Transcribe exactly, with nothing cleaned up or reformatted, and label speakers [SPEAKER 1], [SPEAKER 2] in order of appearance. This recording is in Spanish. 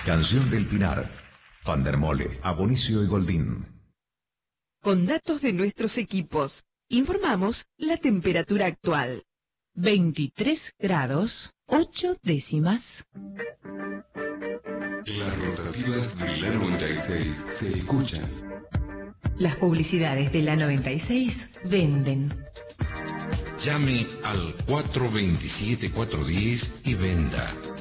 [SPEAKER 1] Canción del Pinar, Fandermole, Abonicio y Goldín.
[SPEAKER 2] Con datos de nuestros equipos, informamos la temperatura actual. veintitrés grados, ocho décimas.
[SPEAKER 3] Las rotativas de la noventa y seis se escuchan.
[SPEAKER 4] Las publicidades de la noventa y seis venden.
[SPEAKER 5] Llame al cuatro dos siete, cuatro uno cero y venda.